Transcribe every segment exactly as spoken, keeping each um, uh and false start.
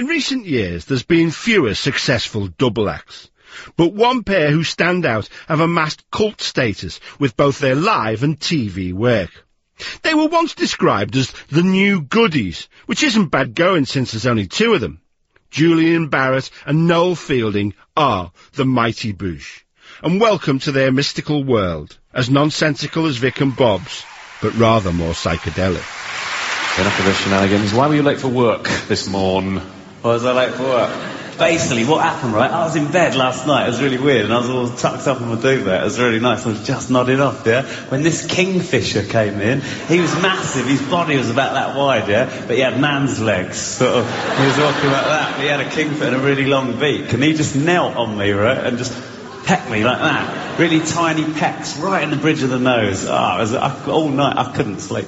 In recent years, there's been fewer successful double acts, but one pair who stand out have amassed cult status with both their live and T V work. They were once described as the new goodies, which isn't bad going since there's only two of them. Julian Barrett and Noel Fielding are the Mighty Boosh, and welcome to their mystical world, as nonsensical as Vic and Bob's, but rather more psychedelic. Enough of the shenanigans. Why were you late for work this morn? Why was I late for work? Basically, what happened, right, I was in bed last night, it was really weird, and I was all tucked up in my duvet, it was really nice, I was just nodding off, yeah, when this kingfisher came in. He was massive, his body was about that wide, yeah, but he had man's legs, sort of, he was walking like that, but he had a kingfisher and a really long beak, and he just knelt on me, right, and just pecked me like that, really tiny pecks, right in the bridge of the nose. Oh, it was, I, all night I couldn't sleep.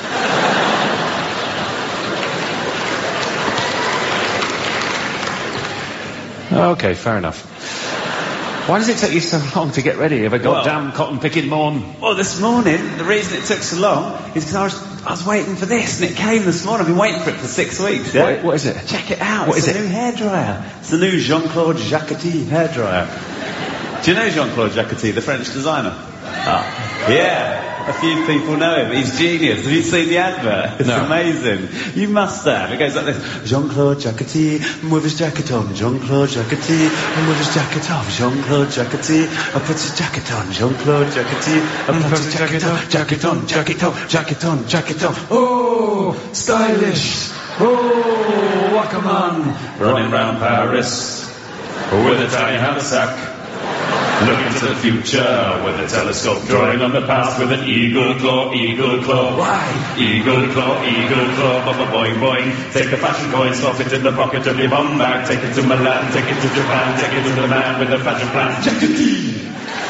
Okay, fair enough. Why does it take you so long to get ready? Have a goddamn well, cotton-picking morn? Well, this morning, the reason it took so long is because I was, I was waiting for this, and it came this morning. I've been waiting for it for six weeks, yeah? What, what is it? Check it out. What it's is a it? new hairdryer. It's the new Jean-Claude Jacquetti hairdryer. Do you know Jean-Claude Jacquetti, the French designer? Ah. Yeah. A few people know him. He's genius. Have you seen the advert? It's no. amazing. You must have. It goes like this. Jean-Claude Jacquetti with his jacket on. Jean-Claude Jacquetti with his jacket off. Jean-Claude Jacquetti I put his jacket on. Jean-Claude Jacquetti I put his jacket on. Jacket on, jacket on, jacket on, jacket on. Oh, stylish. Oh, Wakaman. Running round Paris with a tiny haversack. Looking to the future with a telescope, drawing on the past with an eagle claw, eagle claw. Why? Eagle claw, eagle claw, bubba boing boing. Take the fashion coin, stuff it in the pocket of your bum bag. Take it to Milan, take it to Japan, take it to the man with the fashion plan. Jacquetti!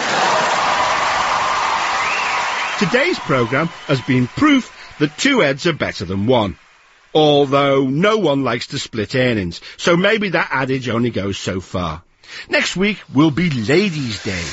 Today's programme has been proof that two heads are better than one. Although no one likes to split earnings, so maybe that adage only goes so far. Next week will be Ladies' Day.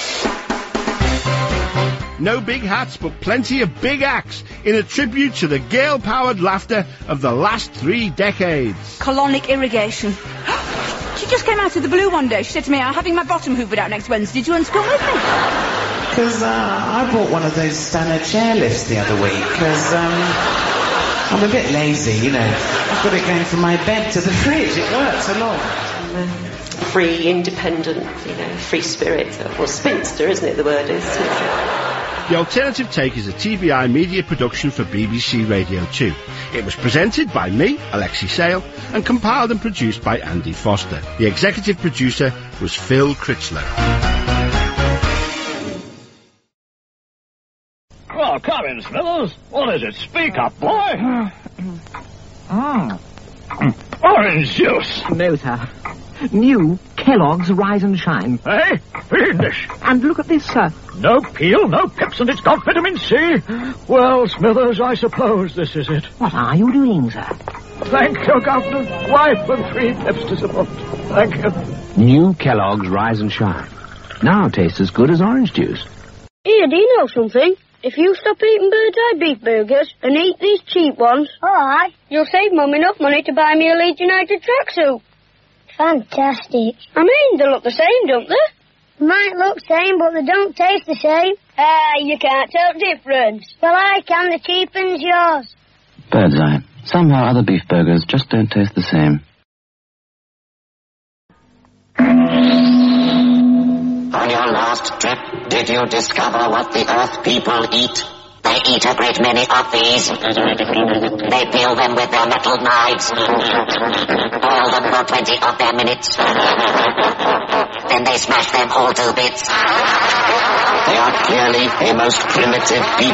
No big hats, but plenty of big acts in a tribute to the girl-powered laughter of the last three decades. Colonic irrigation. She just came out of the blue one day. She said to me, I'm having my bottom hoovered out next Wednesday. Do you want to come with me? Because uh, I bought one of those standard chairlifts the other week, because um, I'm a bit lazy, you know. I've got it going from my bed to the fridge. It works a lot. Free, independent, you know, free spirit. Well, spinster, isn't it, the word is? The Alternative Take is a T V I media production for B B C Radio two. It was presented by me, Alexi Sale, and compiled and produced by Andy Foster. The executive producer was Phil Critchlow. Well, come in, Smithers. What is it? Speak up, boy. Mm. Orange juice. No, sir. New Kellogg's Rise and Shine. Eh? Fiendish. And look at this, sir. No peel, no pips, and it's got vitamin C. Well, Smithers, I suppose this is it. What are you doing, sir? Thank you, Governor. Wife and three pips to support. Thank you. New Kellogg's Rise and Shine. Now tastes as good as orange juice. Here, do you know something? If you stop eating Bird's Eye beef burgers and eat these cheap ones, alright, you'll save Mum enough money to buy me a Leeds United tracksuit. Fantastic. I mean, they look the same, don't they? Might look same, but they don't taste the same. Ah, you can't tell difference. Well, I can. The cheap one's yours. Bird's Eye. Somehow other beef burgers just don't taste the same. On your last trip, did you discover what the Earth people eat? They eat a great many of these. They peel them with their metal knives. Boil them for twenty of their minutes. Then they smash them all to bits. They are clearly a most primitive people.